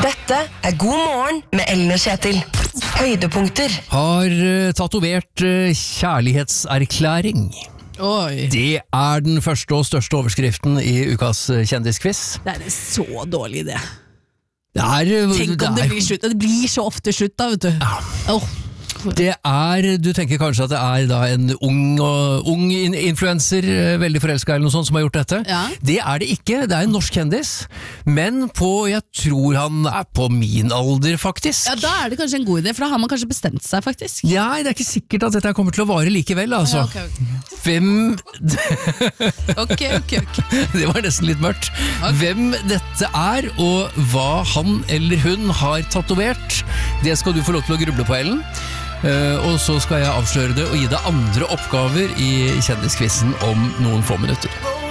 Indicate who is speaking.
Speaker 1: Dette God morgen med Ellen og Kjetil. Høydepunkter.
Speaker 2: Har tatovert kjærlighetserklæring.
Speaker 3: Oi.
Speaker 2: Det den første og største overskriften i ukas kjendisquiz.
Speaker 3: Det en så dårlig idé.
Speaker 2: Tenk
Speaker 3: om det blir slutt. Det blir så ofte slutt da, vet du.
Speaker 2: Ja. Du tenker kanskje at det da en ung influencer, veldig forelsket eller noe sånt, som har gjort dette.
Speaker 3: Ja.
Speaker 2: Det det ikke, det en norsk kjendis, men jeg tror han på min alder faktisk.
Speaker 3: Ja, da det kanskje en god idé, for da har man kanskje bestemt seg faktisk.
Speaker 2: Ja, det ikke sikkert at dette kommer til å vare likevel, altså.
Speaker 3: Ja, okay.
Speaker 2: Hvem
Speaker 3: Ok.
Speaker 2: Det var nesten litt mørkt.
Speaker 3: Okay.
Speaker 2: Hvem dette og hva han eller hun har tatovert, det skal du få lov til å gruble på, Ellen. Og så skal jeg avsløre det og gi deg andre oppgaver i kjendisquizen om noen få minutter.